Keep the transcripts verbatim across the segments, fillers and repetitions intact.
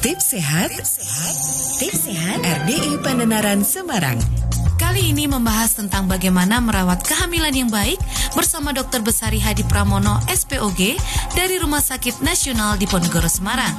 Tips Sehat, Tips Sehat R D I Pandenaran Semarang. Kali ini membahas tentang bagaimana merawat kehamilan yang baik bersama Dokter Besari Hadi Pramono S P O G dari Rumah Sakit Nasional Diponegoro Semarang.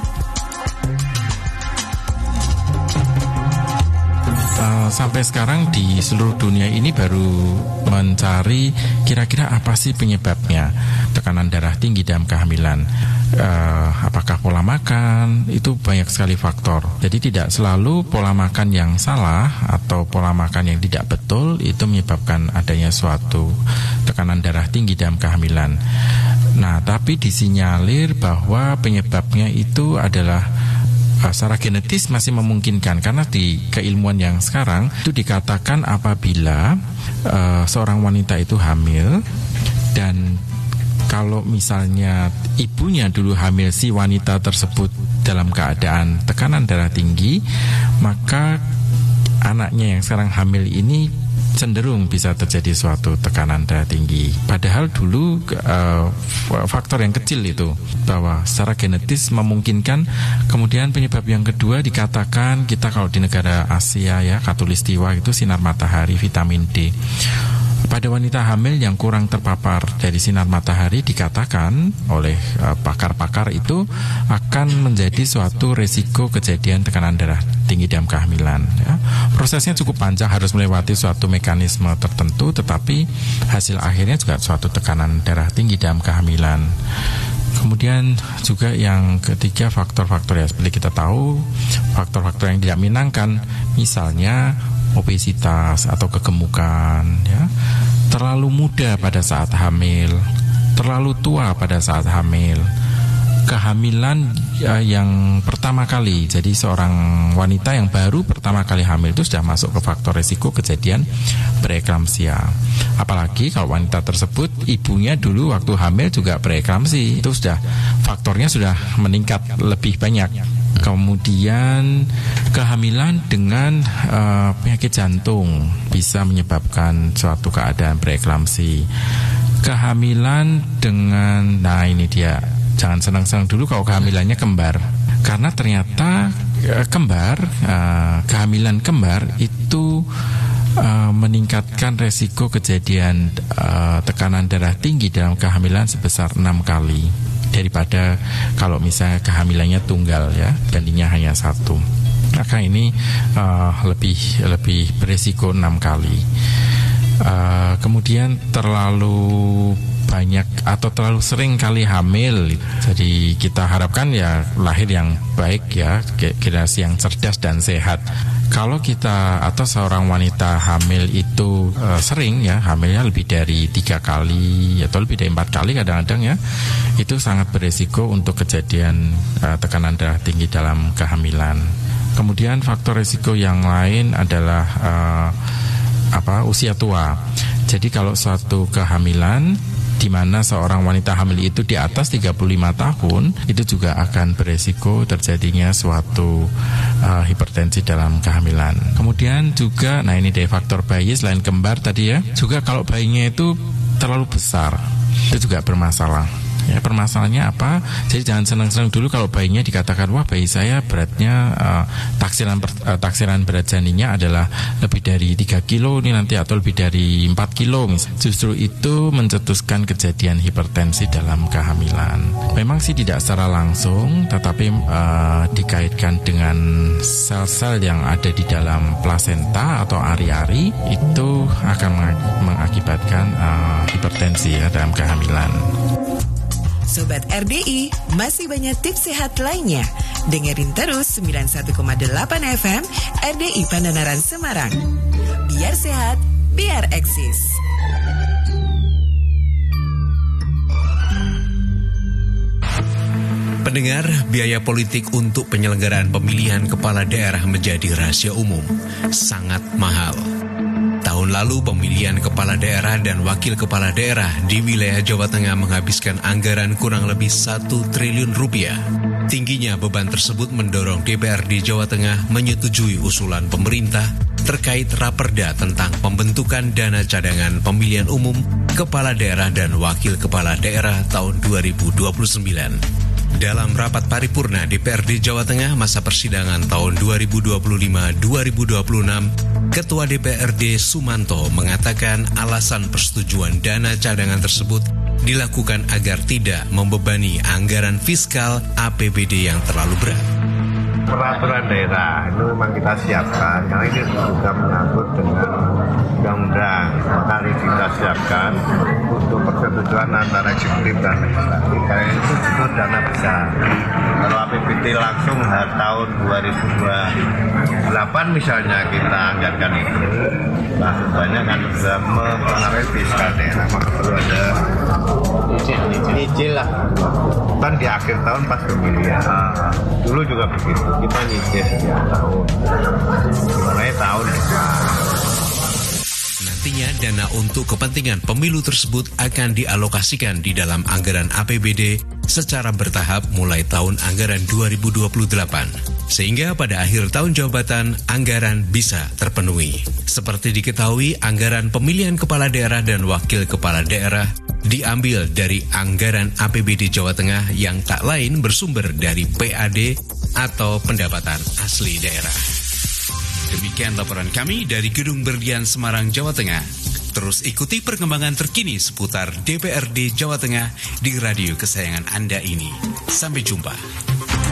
Uh, sampai sekarang di seluruh dunia ini baru mencari kira-kira apa sih penyebabnya tekanan darah tinggi dalam kehamilan. Uh, apakah pola makan? Itu banyak sekali faktor. Jadi tidak selalu pola makan yang salah atau pola makan yang tidak betul itu menyebabkan adanya suatu tekanan darah tinggi dalam kehamilan. Nah, tapi disinyalir bahwa penyebabnya itu adalah secara genetis masih memungkinkan, karena di keilmuan yang sekarang itu dikatakan apabila uh, seorang wanita itu hamil dan kalau misalnya ibunya dulu hamil, si wanita tersebut dalam keadaan tekanan darah tinggi, maka anaknya yang sekarang hamil ini cenderung bisa terjadi suatu tekanan darah tinggi. Padahal dulu uh, faktor yang kecil itu bahwa secara genetis memungkinkan. Kemudian penyebab yang kedua dikatakan kita kalau di negara Asia ya, khatulistiwa itu sinar matahari, vitamin D. Pada wanita hamil yang kurang terpapar dari sinar matahari dikatakan oleh uh, pakar-pakar itu akan menjadi suatu resiko kejadian tekanan darah tinggi dalam kehamilan ya. Prosesnya cukup panjang, harus melewati suatu mekanisme tertentu, tetapi hasil akhirnya juga suatu tekanan darah tinggi dalam kehamilan. Kemudian juga yang ketiga faktor-faktor ya, seperti kita tahu faktor-faktor yang tidak menyenangkan, misalnya obesitas atau kegemukan ya, terlalu muda pada saat hamil, terlalu tua pada saat hamil, kehamilan ya, yang pertama kali. Jadi seorang wanita yang baru pertama kali hamil itu sudah masuk ke faktor resiko kejadian preeklamsia. Apalagi kalau wanita tersebut ibunya dulu waktu hamil juga preeklamsi, itu sudah faktornya sudah meningkat lebih banyak. Kemudian kehamilan dengan uh, penyakit jantung bisa menyebabkan suatu keadaan preeklamsi. Kehamilan dengan, nah ini dia, jangan senang-senang dulu kalau kehamilannya kembar, karena ternyata uh, kembar, uh, kehamilan kembar itu uh, meningkatkan resiko kejadian uh, tekanan darah tinggi dalam kehamilan sebesar enam kali daripada kalau misalnya kehamilannya tunggal ya, bandingnya hanya satu. Maka ini uh, lebih lebih beresiko enam kali. Uh, kemudian terlalu banyak atau terlalu sering kali hamil. Jadi kita harapkan ya lahir yang baik ya, generasi yang cerdas dan sehat. Kalau kita atau seorang wanita hamil itu uh, sering ya, hamilnya lebih dari tiga kali atau lebih dari empat kali kadang-kadang ya, itu sangat beresiko untuk kejadian uh, tekanan darah tinggi dalam kehamilan. Kemudian faktor resiko yang lain adalah uh, apa usia tua. Jadi kalau suatu kehamilan di mana seorang wanita hamil itu di atas tiga puluh lima tahun, itu juga akan beresiko terjadinya suatu uh, hipertensi dalam kehamilan. Kemudian juga, nah ini dari faktor bayi selain kembar tadi ya, juga kalau bayinya itu terlalu besar, itu juga bermasalah. Ya, permasalahannya apa? Jadi jangan senang-senang dulu kalau bayinya dikatakan wah bayi saya beratnya uh, taksiran uh, taksiran berat janinnya adalah lebih dari tiga kilo ini nanti, atau lebih dari empat kilo misalnya. Justru itu mencetuskan kejadian hipertensi dalam kehamilan. Memang sih tidak secara langsung, tetapi uh, dikaitkan dengan sel-sel yang ada di dalam plasenta atau ari-ari, itu akan mengakibatkan uh, hipertensi ya dalam kehamilan. Sobat R D I, masih banyak tips sehat lainnya. Dengerin terus sembilan puluh satu koma delapan F M R D I Pandenaran Semarang. Biar sehat, biar eksis. Pendengar, biaya politik untuk penyelenggaraan pemilihan kepala daerah menjadi rahasia umum, sangat mahal. Tahun lalu pemilihan kepala daerah dan wakil kepala daerah di wilayah Jawa Tengah menghabiskan anggaran kurang lebih satu triliun rupiah. Tingginya beban tersebut mendorong D P R D Jawa Tengah menyetujui usulan pemerintah terkait Raperda tentang pembentukan dana cadangan pemilihan umum kepala daerah dan wakil kepala daerah tahun dua ribu dua puluh sembilan. Dalam rapat paripurna D P R D Jawa Tengah masa persidangan tahun dua ribu dua puluh lima dua ribu dua puluh enam, Ketua D P R D Sumanto mengatakan alasan persetujuan dana cadangan tersebut dilakukan agar tidak membebani anggaran fiskal A P B D yang terlalu berat. Peraturan daerah itu memang kita siapkan karena ini juga menyangkut dengan undang-undang, maka kita siapkan untuk persetujuan antara eksekutif dan legislatif. Karena itu butuh dana besar. Kalau A P B D langsung tahun dua ribu dua puluh delapan misalnya kita anggarkan itu, nah banyak kan bisa mempengaruhi fiskal daerah, maka perlu ada nyicil lah. Kan di akhir tahun pas pemilihan, dulu juga begitu. Kita nyicil setiap tahun, gimana tahun depan. Nantinya dana untuk kepentingan pemilu tersebut akan dialokasikan di dalam anggaran A P B D secara bertahap mulai tahun anggaran dua ribu dua puluh delapan. Sehingga pada akhir tahun jabatan, anggaran bisa terpenuhi. Seperti diketahui, anggaran pemilihan kepala daerah dan wakil kepala daerah diambil dari anggaran A P B D Jawa Tengah yang tak lain bersumber dari P A D atau pendapatan asli daerah. Demikian laporan kami dari Gedung Berlian Semarang, Jawa Tengah. Terus ikuti perkembangan terkini seputar D P R D Jawa Tengah di radio kesayangan Anda ini. Sampai jumpa.